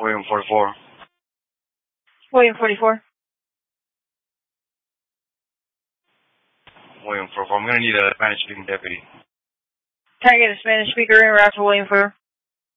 William 44. William 44. William 44. I'm going to need a Spanish-speaking deputy. Can I get a Spanish speaker in route to William 4?